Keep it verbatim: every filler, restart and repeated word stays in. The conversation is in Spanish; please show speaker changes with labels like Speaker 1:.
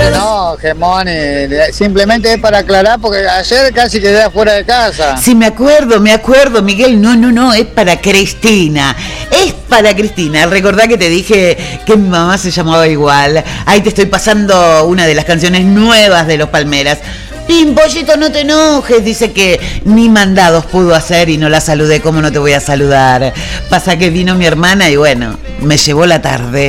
Speaker 1: te enojes, Moni. Simplemente es para aclarar porque ayer casi quedé afuera de casa.
Speaker 2: Sí, me acuerdo, me acuerdo, Miguel. No, no, no, es para Cristina. Es para Cristina. Recordá que te dije que mi mamá se llamaba igual. Ahí te estoy pasando una de las canciones nuevas de Los Palmeras. Pimpollito, no te enojes, dice que ni mandados pudo hacer y no la saludé, ¿cómo no te voy a saludar? Pasa que vino mi hermana y bueno, me llevó la tarde.